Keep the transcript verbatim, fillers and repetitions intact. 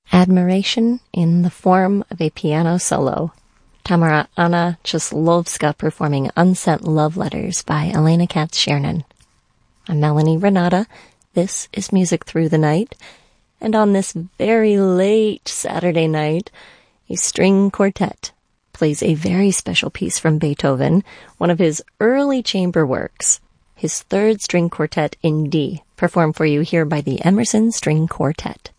Admiration in the form of a piano solo. Tamara Anna Czeslovska performing Unsent Love Letters by Elena Katz-Schernen. I'm Melanie Renata. This is Music Through the Night. And on this very late Saturday night, a string quartet plays a very special piece from Beethoven, one of his early chamber works, his third string quartet in D, performed for you here by the Emerson String Quartet.